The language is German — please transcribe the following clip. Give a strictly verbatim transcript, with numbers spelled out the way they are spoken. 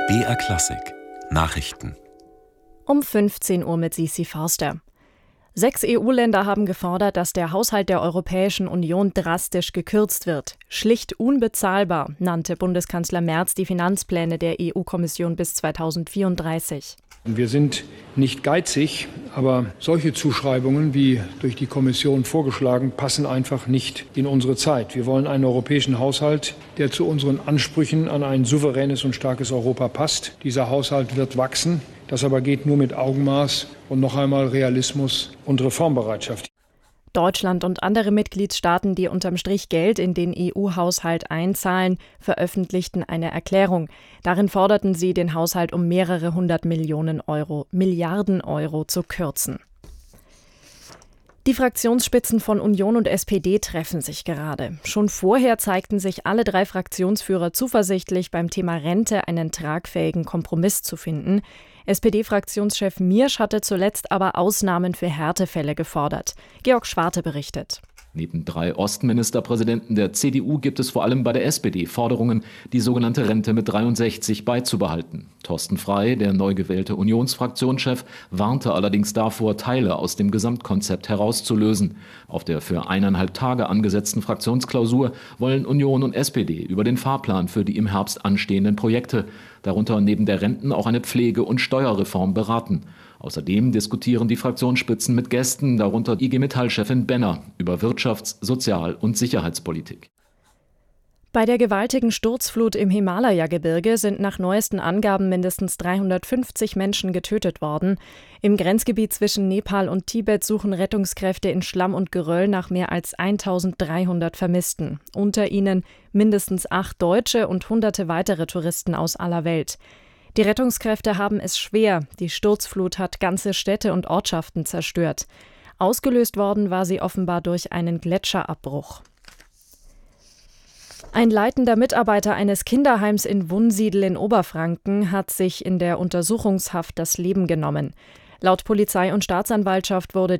B R Klassik Nachrichten Um fünfzehn Uhr mit Sisi Forster. Sechs E U-Länder haben gefordert, dass der Haushalt der Europäischen Union drastisch gekürzt wird. Schlicht unbezahlbar, nannte Bundeskanzler Merz die Finanzpläne der E U-Kommission bis zweitausendvierunddreißig. Wir sind nicht geizig, aber solche Zuschreibungen wie durch die Kommission vorgeschlagen, passen einfach nicht in unsere Zeit. Wir wollen einen europäischen Haushalt, der zu unseren Ansprüchen an ein souveränes und starkes Europa passt. Dieser Haushalt wird wachsen. Das aber geht nur mit Augenmaß und noch einmal Realismus und Reformbereitschaft. Deutschland und andere Mitgliedstaaten, die unterm Strich Geld in den E U-Haushalt einzahlen, veröffentlichten eine Erklärung. Darin forderten sie, den Haushalt um mehrere hundert Millionen Euro, Milliarden Euro zu kürzen. Die Fraktionsspitzen von Union und S P D treffen sich gerade. Schon vorher zeigten sich alle drei Fraktionsführer zuversichtlich, beim Thema Rente einen tragfähigen Kompromiss zu finden. S P D-Fraktionschef Miersch hatte zuletzt aber Ausnahmen für Härtefälle gefordert. Georg Schwarte berichtet. Neben drei Ostministerpräsidenten der C D U gibt es vor allem bei der S P D Forderungen, die sogenannte Rente mit dreiundsechzig beizubehalten. Thorsten Frey, der neu gewählte Unionsfraktionschef, warnte allerdings davor, Teile aus dem Gesamtkonzept herauszulösen. Auf der für eineinhalb Tage angesetzten Fraktionsklausur wollen Union und S P D über den Fahrplan für die im Herbst anstehenden Projekte, darunter neben der Renten auch eine Pflege- und Steuerreform, beraten. Außerdem diskutieren die Fraktionsspitzen mit Gästen, darunter I G Metall-Chefin Benner, über Wirtschafts-, Sozial- und Sicherheitspolitik. Bei der gewaltigen Sturzflut im Himalaya-Gebirge sind nach neuesten Angaben mindestens dreihundertfünfzig Menschen getötet worden. Im Grenzgebiet zwischen Nepal und Tibet suchen Rettungskräfte in Schlamm und Geröll nach mehr als eintausenddreihundert Vermissten. Unter ihnen mindestens acht Deutsche und hunderte weitere Touristen aus aller Welt. Die Rettungskräfte haben es schwer. Die Sturzflut hat ganze Städte und Ortschaften zerstört. Ausgelöst worden war sie offenbar durch einen Gletscherabbruch. Ein leitender Mitarbeiter eines Kinderheims in Wunsiedel in Oberfranken hat sich in der Untersuchungshaft das Leben genommen. Laut Polizei und Staatsanwaltschaft wurde